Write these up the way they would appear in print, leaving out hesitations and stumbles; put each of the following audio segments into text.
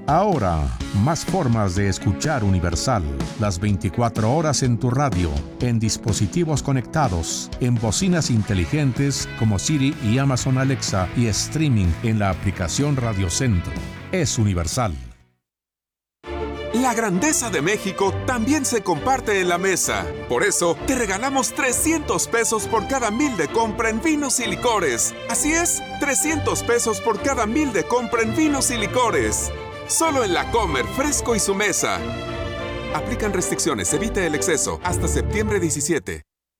Ahora, más formas de escuchar Universal. Las 24 horas en tu radio, en dispositivos conectados, en bocinas inteligentes como Siri y Amazon Alexa y streaming en la aplicación Radio Centro. Es Universal. La grandeza de México también se comparte en la mesa. Por eso, te regalamos 300 pesos por cada 1,000 de compra en vinos y licores. Así es, 300 pesos por cada 1,000 de compra en vinos y licores. Solo en La Comer, Fresco y Su Mesa. Aplican restricciones, evite el exceso. Hasta septiembre 17.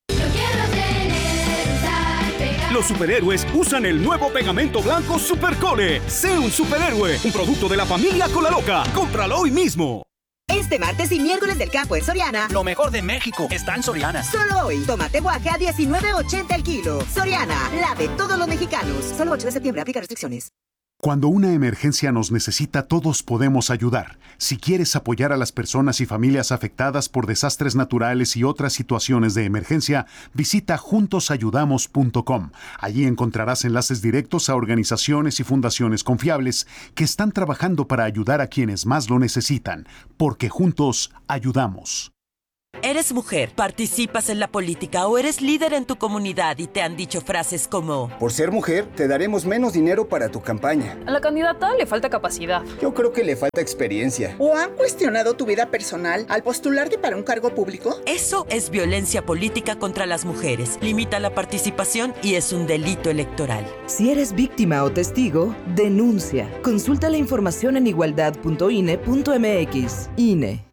Los superhéroes usan el nuevo pegamento blanco Supercole. Sé un superhéroe, un producto de la familia Colaloca. ¡Cómpralo hoy mismo! Este martes y miércoles del campo en Soriana. Lo mejor de México está en Soriana. Solo hoy, tomate guaje a $19.80 el kilo. Soriana, la de todos los mexicanos. Solo 8 de septiembre, aplica restricciones. Cuando una emergencia nos necesita, todos podemos ayudar. Si quieres apoyar a las personas y familias afectadas por desastres naturales y otras situaciones de emergencia, visita juntosayudamos.com. Allí encontrarás enlaces directos a organizaciones y fundaciones confiables que están trabajando para ayudar a quienes más lo necesitan, porque juntos ayudamos. ¿Eres mujer, participas en la política o eres líder en tu comunidad y te han dicho frases como: por ser mujer, te daremos menos dinero para tu campaña? A la candidata le falta capacidad. Yo creo que le falta experiencia. ¿O han cuestionado tu vida personal al postularte para un cargo público? Eso es violencia política contra las mujeres. Limita la participación y es un delito electoral. Si eres víctima o testigo, denuncia. Consulta la información en igualdad.ine.mx. INE.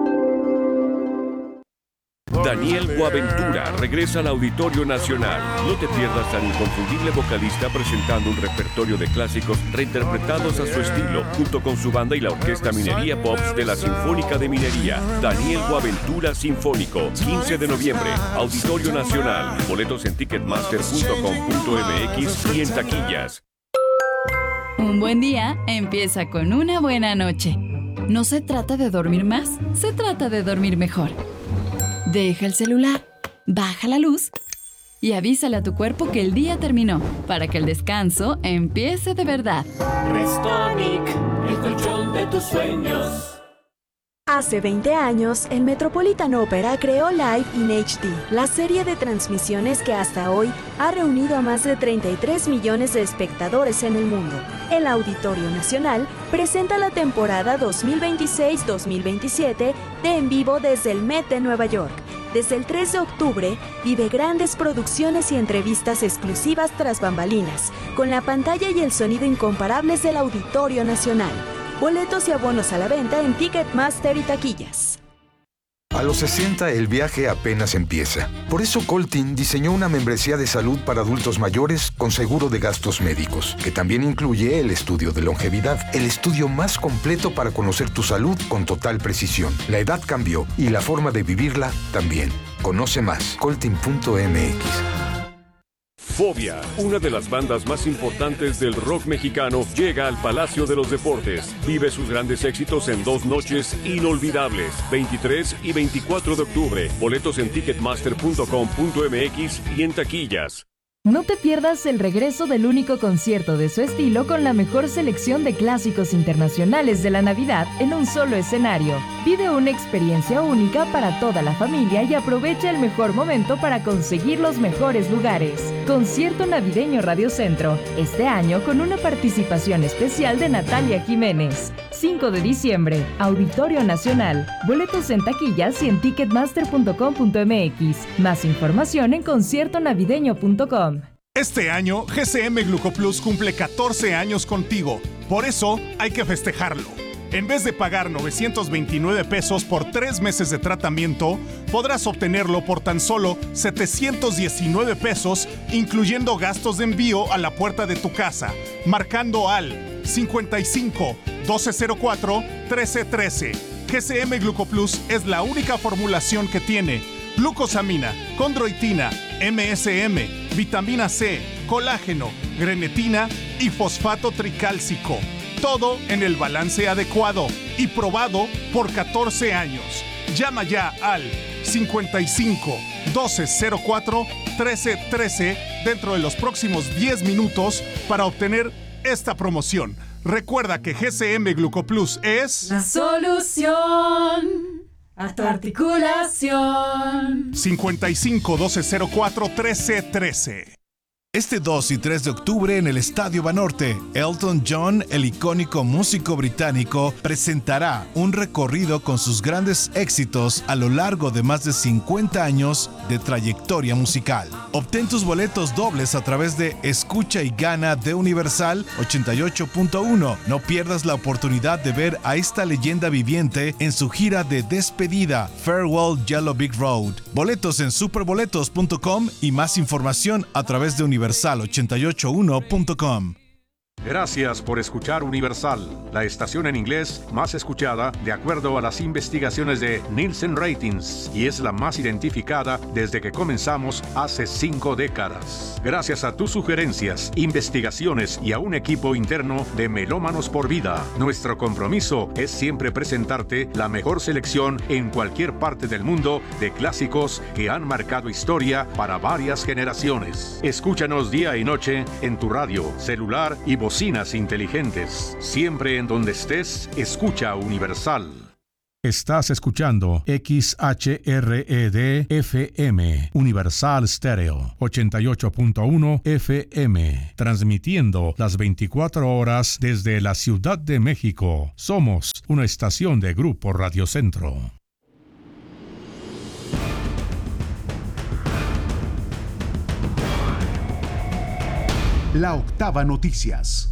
Daniel Boaventura regresa al Auditorio Nacional. No te pierdas al inconfundible vocalista presentando un repertorio de clásicos reinterpretados a su estilo, junto con su banda y la Orquesta Minería Pops de la Sinfónica de Minería. Daniel Boaventura Sinfónico, 15 de noviembre, Auditorio Nacional. Boletos en ticketmaster.com.mx y en taquillas. Un buen día empieza con una buena noche. No se trata de dormir más, se trata de dormir mejor. Deja el celular, baja la luz y avísale a tu cuerpo que el día terminó, para que el descanso empiece de verdad. Restonic, el colchón de tus sueños. Hace 20 años, el Metropolitan Opera creó Live in HD, la serie de transmisiones que hasta hoy ha reunido a más de 33 millones de espectadores en el mundo. El Auditorio Nacional presenta la temporada 2026-2027 de En Vivo desde el Met de Nueva York. Desde el 3 de octubre, vive grandes producciones y entrevistas exclusivas tras bambalinas, con la pantalla y el sonido incomparables del Auditorio Nacional. Boletos y abonos a la venta en Ticketmaster y taquillas. A los 60 el viaje apenas empieza. Por eso Coltin diseñó una membresía de salud para adultos mayores con seguro de gastos médicos, que también incluye el estudio de longevidad, el estudio más completo para conocer tu salud con total precisión. La edad cambió y la forma de vivirla también. Conoce más, coltin.mx. Fobia, una de las bandas más importantes del rock mexicano, llega al Palacio de los Deportes. Vive sus grandes éxitos en 2 noches inolvidables, 23 y 24 de octubre. Boletos en ticketmaster.com.mx y en taquillas. No te pierdas el regreso del único concierto de su estilo con la mejor selección de clásicos internacionales de la Navidad en un solo escenario. Vive una experiencia única para toda la familia y aprovecha el mejor momento para conseguir los mejores lugares. Concierto navideño Radio Centro, este año con una participación especial de Natalia Jiménez. 5 de diciembre, Auditorio Nacional. Boletos en taquillas y en ticketmaster.com.mx. Más información en conciertonavideño.com. Este año, GCM Glucoplus cumple 14 años contigo. Por eso, hay que festejarlo. En vez de pagar 929 pesos por 3 meses de tratamiento, podrás obtenerlo por tan solo 719 pesos, incluyendo gastos de envío a la puerta de tu casa, marcando al 55 1204 1313. GCM Glucoplus es la única formulación que tiene glucosamina, condroitina, MSM, vitamina C, colágeno, grenetina y fosfato tricálcico. Todo en el balance adecuado y probado por 14 años. Llama ya al 55 1204 1313 dentro de los próximos 10 minutos para obtener esta promoción. Recuerda que GCM Glucoplus es la solución a tu articulación. 55-1204-1313. Este 2 y 3 de octubre en el Estadio Banorte, Elton John, el icónico músico británico, presentará un recorrido con sus grandes éxitos a lo largo de más de 50 años de trayectoria musical. Obtén tus boletos dobles a través de Escucha y Gana de Universal 88.1. No pierdas la oportunidad de ver a esta leyenda viviente en su gira de despedida, Farewell Yellow Brick Road. Boletos en superboletos.com y más información a través de universal881.com. Gracias por escuchar Universal, la estación en inglés más escuchada de acuerdo a las investigaciones de Nielsen Ratings, y es la más identificada desde que comenzamos hace 5 décadas. Gracias a tus sugerencias, investigaciones y a un equipo interno de Melómanos por Vida, nuestro compromiso es siempre presentarte la mejor selección en cualquier parte del mundo de clásicos que han marcado historia para varias generaciones. Escúchanos día y noche en tu radio, celular y bocinas inteligentes. Siempre en donde estés, escucha Universal. Estás escuchando XHRED-FM, Universal Stereo, 88.1 FM, transmitiendo las 24 horas desde la Ciudad de México. Somos una estación de Grupo Radio Centro. La Octava Noticias.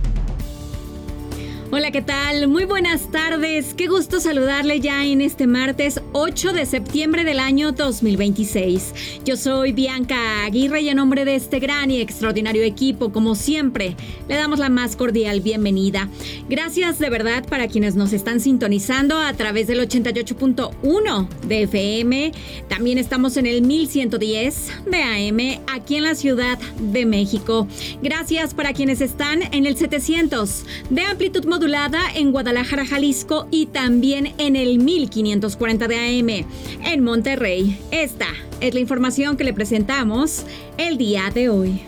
Hola, ¿qué tal? Muy buenas tardes. Qué gusto saludarle ya en este martes 8 de septiembre del año 2026. Yo soy Bianca Aguirre y en nombre de este gran y extraordinario equipo, como siempre, le damos la más cordial bienvenida. Gracias de verdad para quienes nos están sintonizando a través del 88.1 de FM. También estamos en el 1110 de AM aquí en la Ciudad de México. Gracias para quienes están en el 700 de amplitud modulada en Guadalajara, Jalisco, y también en el 1540 de AM en Monterrey. Esta es la información que le presentamos el día de hoy.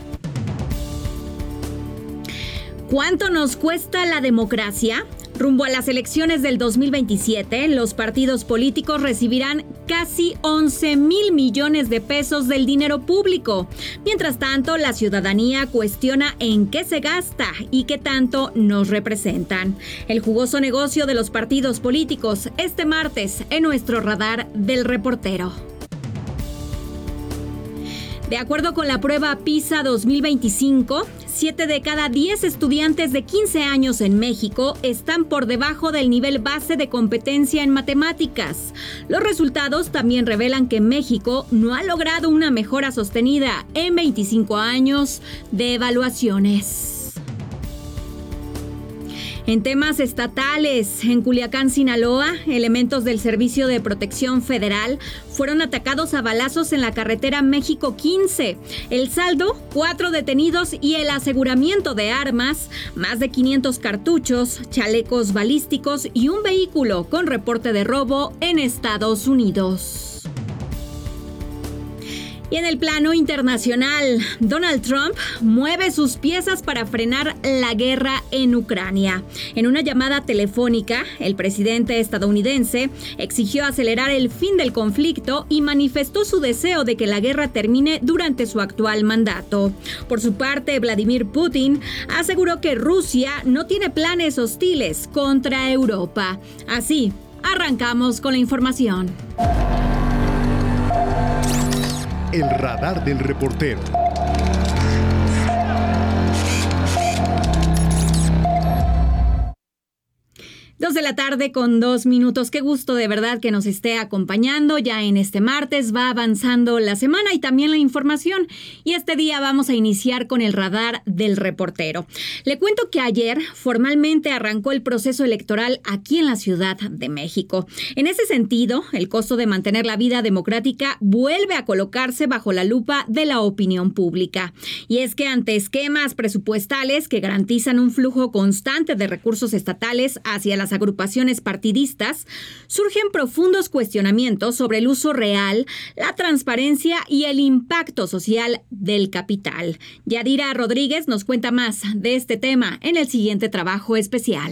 ¿Cuánto nos cuesta la democracia? Rumbo a las elecciones del 2027, los partidos políticos recibirán casi 11,000 millones de pesos del dinero público. Mientras tanto, la ciudadanía cuestiona en qué se gasta y qué tanto nos representan. El jugoso negocio de los partidos políticos este martes en nuestro radar del reportero. De acuerdo con la prueba PISA 2025, 7 de cada 10 estudiantes de 15 años en México están por debajo del nivel base de competencia en matemáticas. Los resultados también revelan que México no ha logrado una mejora sostenida en 25 años de evaluaciones. En temas estatales, en Culiacán, Sinaloa, elementos del Servicio de Protección Federal fueron atacados a balazos en la carretera México 15. El saldo, 4 detenidos y el aseguramiento de armas, más de 500 cartuchos, chalecos balísticos y un vehículo con reporte de robo en Estados Unidos. Y en el plano internacional, Donald Trump mueve sus piezas para frenar la guerra en Ucrania. En una llamada telefónica, el presidente estadounidense exigió acelerar el fin del conflicto y manifestó su deseo de que la guerra termine durante su actual mandato. Por su parte, Vladimir Putin aseguró que Rusia no tiene planes hostiles contra Europa. Así, arrancamos con la información. El radar del reportero. 2 de la tarde con 2 minutos. Qué gusto de verdad que nos esté acompañando. Ya en este martes va avanzando la semana y también la información. Y este día vamos a iniciar con el radar del reportero. Le cuento que ayer formalmente arrancó el proceso electoral aquí en la Ciudad de México. En ese sentido, el costo de mantener la vida democrática vuelve a colocarse bajo la lupa de la opinión pública. Y es que ante esquemas presupuestales que garantizan un flujo constante de recursos estatales hacia las las agrupaciones partidistas, surgen profundos cuestionamientos sobre el uso real, la transparencia y el impacto social del capital. Yadira Rodríguez nos cuenta más de este tema en el siguiente trabajo especial.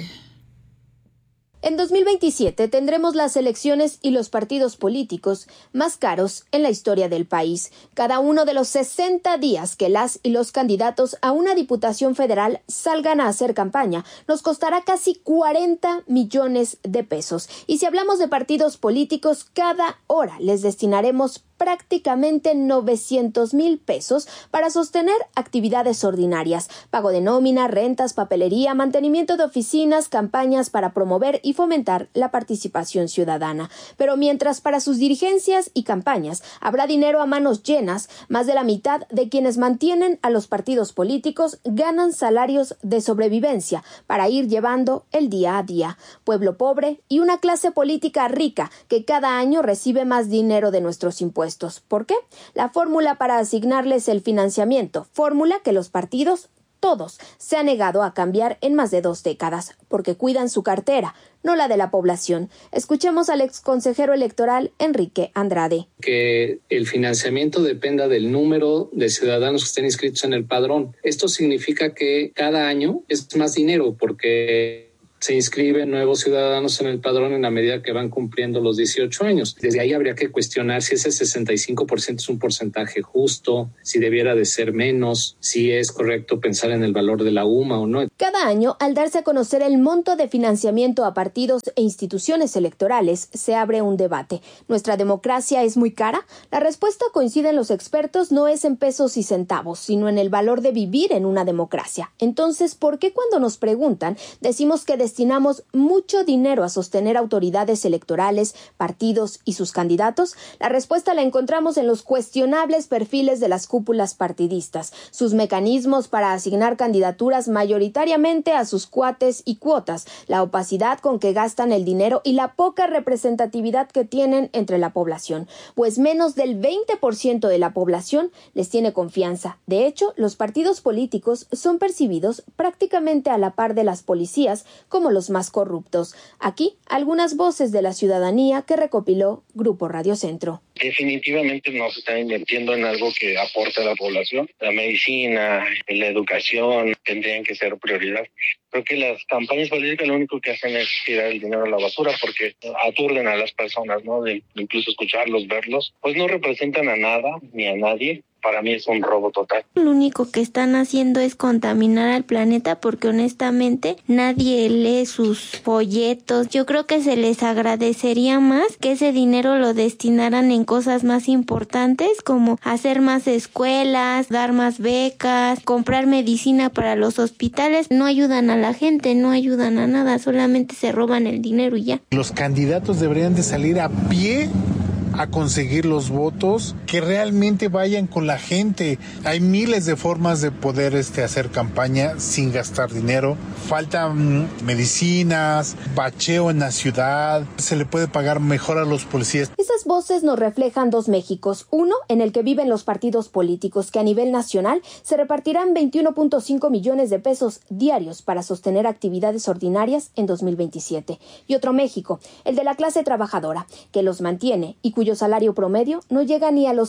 En 2027 tendremos las elecciones y los partidos políticos más caros en la historia del país. Cada uno de los 60 días que las y los candidatos a una diputación federal salgan a hacer campaña nos costará casi 40 millones de pesos. Y si hablamos de partidos políticos, cada hora les destinaremos prácticamente 900,000 pesos para sostener actividades ordinarias, pago de nómina, rentas, papelería, mantenimiento de oficinas, campañas para promover y fomentar la participación ciudadana. Pero mientras para sus dirigencias y campañas habrá dinero a manos llenas, más de la mitad de quienes mantienen a los partidos políticos ganan salarios de sobrevivencia para ir llevando el día a día. Pueblo pobre y una clase política rica que cada año recibe más dinero de nuestros impuestos. ¿Por qué? La fórmula para asignarles el financiamiento, fórmula que los partidos, todos, se han negado a cambiar en más de 2 décadas, porque cuidan su cartera, no la de la población. Escuchemos al exconsejero electoral Enrique Andrade. Que el financiamiento dependa del número de ciudadanos que estén inscritos en el padrón. Esto significa que cada año es más dinero porque se inscriben nuevos ciudadanos en el padrón en la medida que van cumpliendo los 18 años. Desde ahí habría que cuestionar si ese 65% es un porcentaje justo, si debiera de ser menos, si es correcto pensar en el valor de la UMA o no. Cada año, al darse a conocer el monto de financiamiento a partidos e instituciones electorales, se abre un debate. ¿Nuestra democracia es muy cara? La respuesta, coinciden los expertos, no es en pesos y centavos, sino en el valor de vivir en una democracia. Entonces, ¿por qué cuando nos preguntan decimos que destinamos mucho dinero a sostener autoridades electorales, partidos y sus candidatos? La respuesta la encontramos en los cuestionables perfiles de las cúpulas partidistas, sus mecanismos para asignar candidaturas mayoritariamente a sus cuates y cuotas, la opacidad con que gastan el dinero y la poca representatividad que tienen entre la población, pues menos del 20% de la población les tiene confianza. De hecho, los partidos políticos son percibidos prácticamente a la par de las policías como los más corruptos. Aquí, algunas voces de la ciudadanía que recopiló Grupo Radio Centro. Definitivamente no se está invirtiendo en algo que aporte a la población. La medicina, la educación tendrían que ser prioridad. Creo que las campañas políticas lo único que hacen es tirar el dinero a la basura porque aturden a las personas, ¿no? De incluso escucharlos, verlos, pues no representan a nada ni a nadie. Para mí es un robo total. Lo único que están haciendo es contaminar al planeta porque honestamente nadie lee sus folletos. Yo creo que se les agradecería más que ese dinero lo destinaran en cosas más importantes como hacer más escuelas, dar más becas, comprar medicina para los hospitales. No ayudan a la gente, no ayudan a nada, solamente se roban el dinero y ya. Los candidatos deberían de salir a pie a conseguir los votos, que realmente vayan con la gente. Hay miles de formas de poder hacer campaña sin gastar dinero. Faltan medicinas, bacheo en la ciudad, se le puede pagar mejor a los policías. Esas voces nos reflejan 2 Méxicos, uno en el que viven los partidos políticos, que a nivel nacional se repartirán 21.5 millones de pesos diarios para sostener actividades ordinarias en 2027, y otro México, el de la clase trabajadora, que los mantiene y cuyo salario promedio no llega ni a los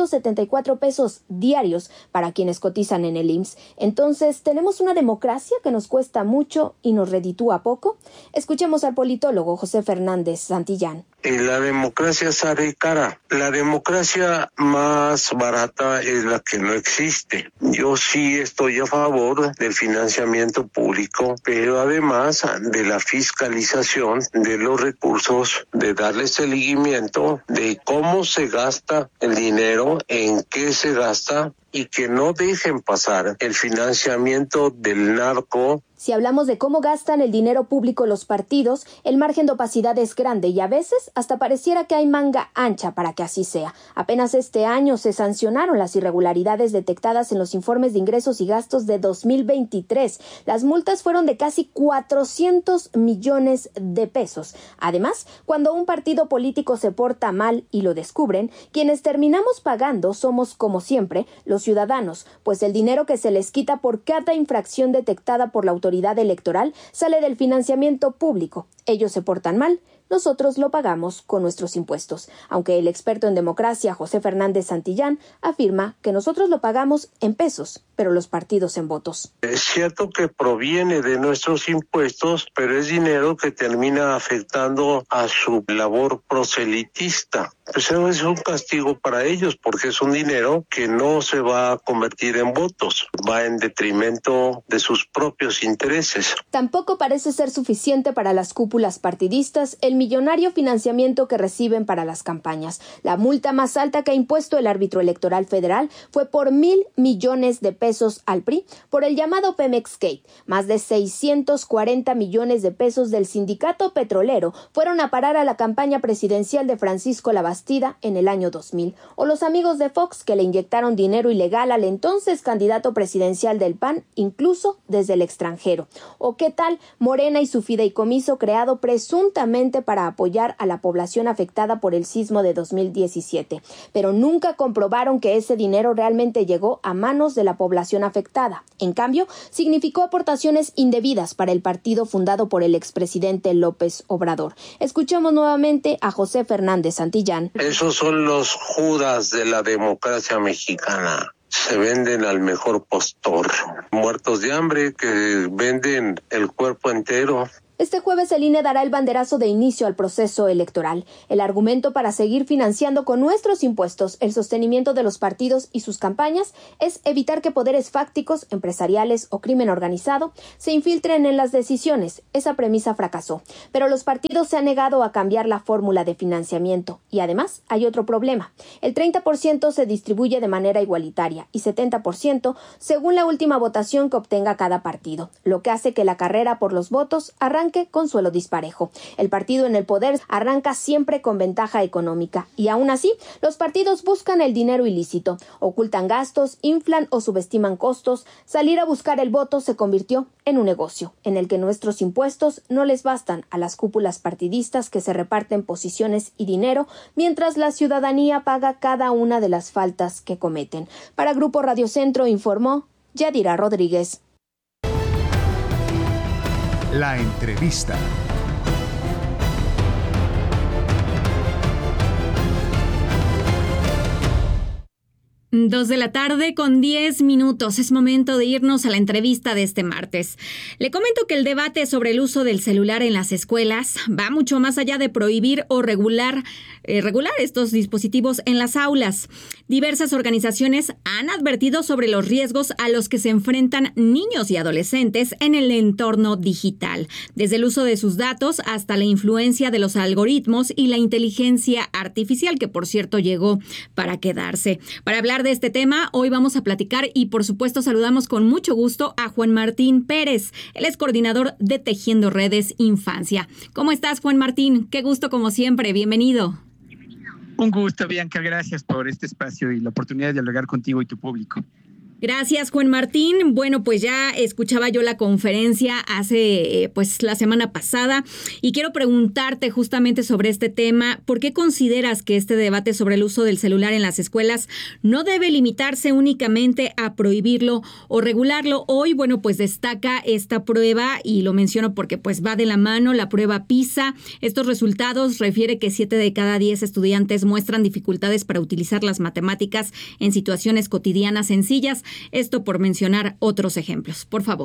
674 pesos diarios para quienes cotizan en el IMSS. Entonces, ¿tenemos una democracia que nos cuesta mucho y nos reditúa poco? Escuchemos al politólogo José Fernández Santillán. La democracia sale cara. La democracia más barata es la que no existe. Yo sí estoy a favor del financiamiento público, pero además de la fiscalización de los recursos, de darle seguimiento de cómo se gasta el dinero, en qué se gasta, y que no dejen pasar el financiamiento del narco. Si hablamos de cómo gastan el dinero público los partidos, el margen de opacidad es grande y a veces hasta pareciera que hay manga ancha para que así sea. Apenas este año se sancionaron las irregularidades detectadas en los informes de ingresos y gastos de 2023. Las multas fueron de casi 400 millones de pesos. Además, cuando un partido político se porta mal y lo descubren, quienes terminamos pagando somos, como siempre, los los ciudadanos, pues el dinero que se les quita por cada infracción detectada por la autoridad electoral sale del financiamiento público. Ellos se portan mal, nosotros lo pagamos con nuestros impuestos, aunque el experto en democracia José Fernández Santillán afirma que nosotros lo pagamos en pesos, pero los partidos en votos. Es cierto que proviene de nuestros impuestos, pero es dinero que termina afectando a su labor proselitista. Pues eso es un castigo para ellos, porque es un dinero que no se va a convertir en votos, va en detrimento de sus propios intereses. Tampoco parece ser suficiente para las cúpulas partidistas el millonario financiamiento que reciben para las campañas. La multa más alta que ha impuesto el árbitro electoral federal fue por 1,000 millones de pesos al PRI por el llamado Pemex Gate. Más de 640 millones de pesos del sindicato petrolero fueron a parar a la campaña presidencial de Francisco Labastida en el año 2000. O los amigos de Fox que le inyectaron dinero ilegal al entonces candidato presidencial del PAN, incluso desde el extranjero. O qué tal Morena y su fideicomiso creado presuntamente para apoyar a la población afectada por el sismo de 2017, pero nunca comprobaron que ese dinero realmente llegó a manos de la población afectada. En cambio, significó aportaciones indebidas para el partido fundado por el expresidente López Obrador. Escuchemos nuevamente a José Fernández Santillán. Esos son los Judas de la democracia mexicana. Se venden al mejor postor. Muertos de hambre que venden el cuerpo entero. Este jueves el INE dará el banderazo de inicio al proceso electoral. El argumento para seguir financiando con nuestros impuestos el sostenimiento de los partidos y sus campañas es evitar que poderes fácticos, empresariales o crimen organizado se infiltren en las decisiones. Esa premisa fracasó. Pero los partidos se han negado a cambiar la fórmula de financiamiento. Y además hay otro problema. El 30% se distribuye de manera igualitaria y 70% según la última votación que obtenga cada partido, lo que hace que la carrera por los votos arranque con suelo disparejo. El partido en el poder arranca siempre con ventaja económica y aún así los partidos buscan el dinero ilícito, ocultan gastos, inflan o subestiman costos. Salir a buscar el voto se convirtió en un negocio en el que nuestros impuestos no les bastan a las cúpulas partidistas que se reparten posiciones y dinero mientras la ciudadanía paga cada una de las faltas que cometen. Para Grupo Radio Centro informó Yadira Rodríguez. La entrevista. 2 de la tarde con 10 minutos. Es momento de irnos a la entrevista de este martes. Le comento que el debate sobre el uso del celular en las escuelas va mucho más allá de prohibir o regular estos dispositivos en las aulas. Diversas organizaciones han advertido sobre los riesgos a los que se enfrentan niños y adolescentes en el entorno digital, desde el uso de sus datos hasta la influencia de los algoritmos y la inteligencia artificial, que por cierto llegó para quedarse. Para hablar de este tema, hoy vamos a platicar y por supuesto saludamos con mucho gusto a Juan Martín Pérez. Él es coordinador de Tejiendo Redes Infancia. ¿Cómo estás, Juan Martín? Qué gusto como siempre, bienvenido. Un gusto, Bianca, gracias por este espacio y la oportunidad de dialogar contigo y tu público. Gracias, Juan Martín. Bueno, pues ya escuchaba yo la conferencia hace la semana pasada y quiero preguntarte justamente sobre este tema. ¿Por qué consideras que este debate sobre el uso del celular en las escuelas no debe limitarse únicamente a prohibirlo o regularlo? Hoy, bueno, pues destaca esta prueba y lo menciono porque pues va de la mano la prueba PISA. Estos resultados refiere que 7 de cada 10 estudiantes muestran dificultades para utilizar las matemáticas en situaciones cotidianas sencillas. Esto por mencionar otros ejemplos. Por favor.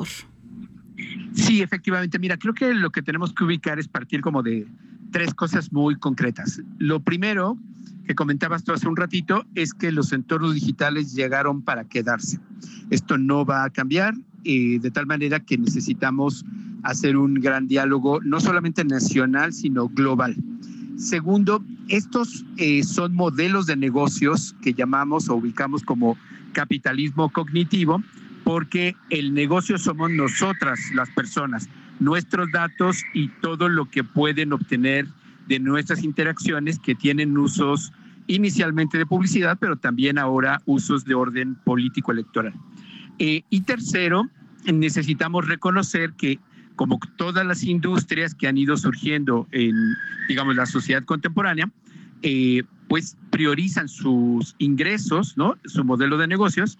Sí, efectivamente. Mira, creo que lo que tenemos que ubicar es partir como de 3 cosas muy concretas. Lo primero que comentabas tú hace un ratito es que los entornos digitales llegaron para quedarse. Esto no va a cambiar, de tal manera que necesitamos hacer un gran diálogo, no solamente nacional, sino global. Segundo, estos son modelos de negocios que llamamos o ubicamos como capitalismo cognitivo, porque el negocio somos nosotras, las personas, nuestros datos y todo lo que pueden obtener de nuestras interacciones que tienen usos inicialmente de publicidad, pero también ahora usos de orden político-electoral. Y tercero, necesitamos reconocer que como todas las industrias que han ido surgiendo en, digamos, la sociedad contemporánea, pues priorizan sus ingresos, ¿no? Su modelo de negocios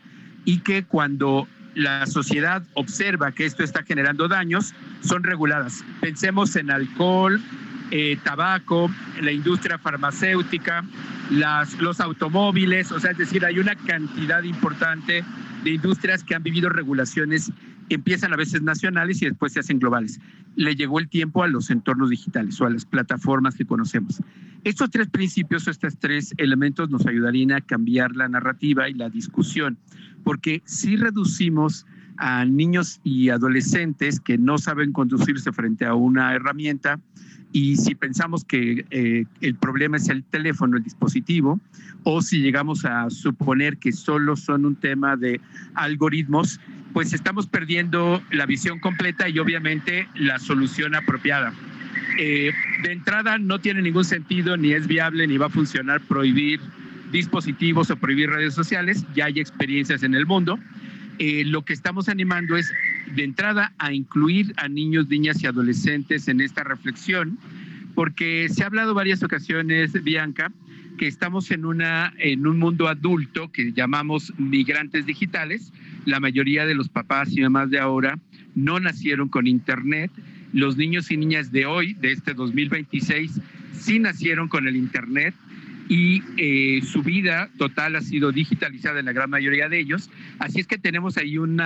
y que cuando la sociedad observa que esto está generando daños, son reguladas. Pensemos en alcohol, tabaco, la industria farmacéutica, los automóviles, o sea, es decir, hay una cantidad importante de industrias que han vivido regulaciones, empiezan a veces nacionales y después se hacen globales. Le llegó el tiempo a los entornos digitales o a las plataformas que conocemos. Estos tres principios o estos tres elementos nos ayudarían a cambiar la narrativa y la discusión, porque si reducimos a niños y adolescentes que no saben conducirse frente a una herramienta, y si pensamos que el problema es el teléfono, el dispositivo, o si llegamos a suponer que solo son un tema de algoritmos, pues estamos perdiendo la visión completa y obviamente la solución apropiada. De entrada no tiene ningún sentido, ni es viable, ni va a funcionar prohibir dispositivos o prohibir redes sociales. Ya hay experiencias en el mundo. Lo que estamos animando es, de entrada, a incluir a niños, niñas y adolescentes en esta reflexión, porque se ha hablado varias ocasiones, Bianca, que estamos en un mundo adulto que llamamos migrantes digitales. La mayoría de los papás y mamás de ahora no nacieron con Internet. Los niños y niñas de hoy, de este 2026, sí nacieron con el Internet y su vida total ha sido digitalizada en la gran mayoría de ellos. Así es que tenemos ahí un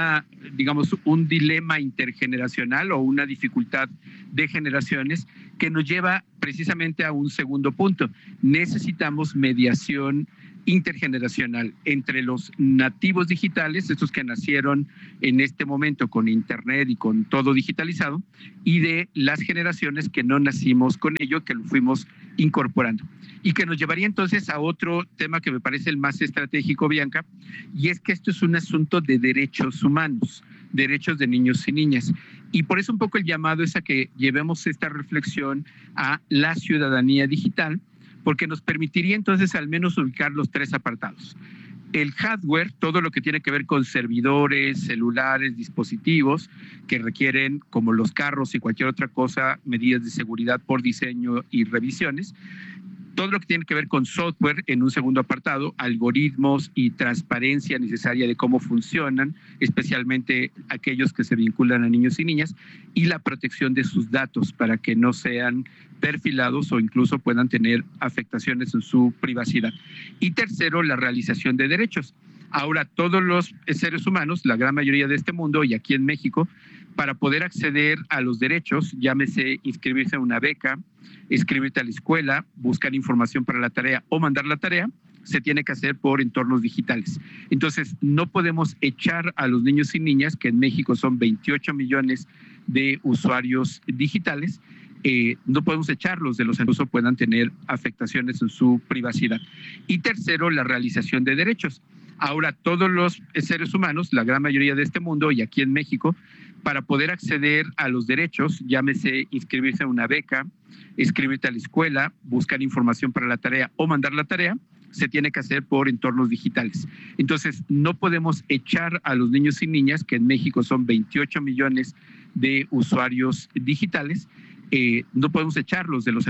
dilema intergeneracional o una dificultad de generaciones que nos lleva precisamente a un segundo punto. Necesitamos mediación intergeneracional entre los nativos digitales, estos que nacieron en este momento con Internet y con todo digitalizado, y de las generaciones que no nacimos con ello, que lo fuimos incorporando. Y que nos llevaría entonces a otro tema que me parece el más estratégico, Bianca, y es que esto es un asunto de derechos humanos, derechos de niños y niñas. Y por eso un poco el llamado es a que llevemos esta reflexión a la ciudadanía digital, porque nos permitiría entonces al menos ubicar los tres apartados. El hardware, todo lo que tiene que ver con servidores, celulares, dispositivos que requieren, como los carros y cualquier otra cosa, medidas de seguridad por diseño y revisiones. Todo lo que tiene que ver con software en un segundo apartado, algoritmos y transparencia necesaria de cómo funcionan, especialmente aquellos que se vinculan a niños y niñas, y la protección de sus datos para que no sean perfilados o incluso puedan tener afectaciones en su privacidad. Y tercero, la realización de derechos. Ahora, todos los seres humanos, la gran mayoría de este mundo y aquí en México, para poder acceder a los derechos, llámese inscribirse a una beca, inscribirte a la escuela, buscar información para la tarea o mandar la tarea, se tiene que hacer por entornos digitales. Entonces, no podemos echar a los niños y niñas, que en México son 28 millones de usuarios digitales, no podemos echarlos de los que incluso puedan tener afectaciones en su privacidad. Y tercero, la realización de derechos. Ahora, todos los seres humanos, la gran mayoría de este mundo y aquí en México, para poder acceder a los derechos, llámese inscribirse a una beca, inscribirte a la escuela, buscar información para la tarea o mandar la tarea, se tiene que hacer por entornos digitales. Entonces, no podemos echar a los niños y niñas, que en México son 28 millones de usuarios digitales, no podemos echarlos de los